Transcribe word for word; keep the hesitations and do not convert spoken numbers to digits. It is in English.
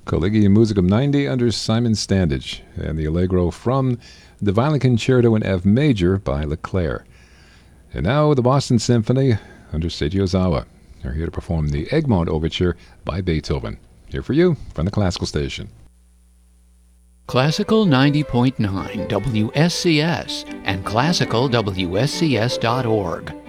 Collegium Musicum ninety under Simon Standage, and the Allegro from the Violin Concerto in F major by Leclerc. And now the Boston Symphony under Seiji Ozawa. They're here to perform the Egmont Overture by Beethoven. Here for you from the Classical Station. Classical ninety point nine W S C S and classical W S C S dot org